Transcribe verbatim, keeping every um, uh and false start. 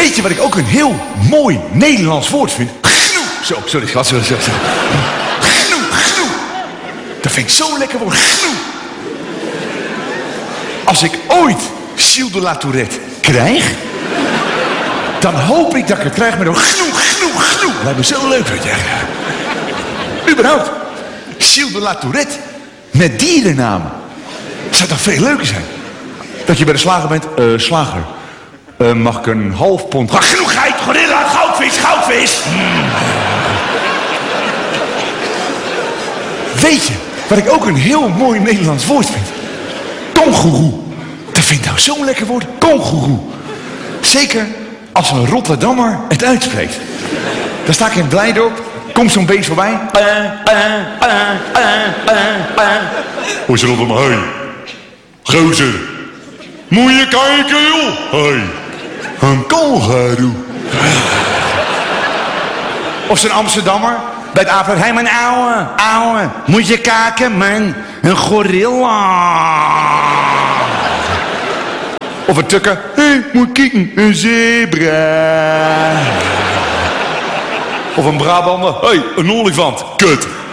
Weet je wat ik ook een heel mooi Nederlands woord vind? Gnoe. Zo, sorry schat. Zo, zo, zo. Gnoe, gnoe. Dat vind ik zo'n lekker woord. Gnoe. Als ik ooit Gilles de La Tourette krijg, dan hoop ik dat ik het krijg met een gnoe, gnoe, gnoe. Lijkt me zo leuk, weet je. Überhaupt. Gilles de La Tourette met dierennamen. Zou toch veel leuker zijn? Dat je bij de slager bent. Uh, slager. Uh, mag ik een half pond... Ah, genoeg geit, gorilla, goudvis, goudvis. Mm. Weet je, wat ik ook een heel mooi Nederlands woord vind? Kongoeroe. Dat vind ik nou zo'n lekker woord. Kongoeroe. Zeker als een Rotterdammer het uitspreekt. Dan sta ik in Blijdorp. Komt zo'n beest voorbij. Hoe is er op hem heen? Gozer. Moet je kijken, joh. Hey. Een kangoeroe. Of zo'n Amsterdammer. Bij het avond. Hé, hey, mijn ouwe. Ouwe. Moet je kijken, man. Een gorilla. Of een tukker. Hé, hey, moet kijken. Een zebra. Of een Brabander. Hé, hey, een olifant. Kut.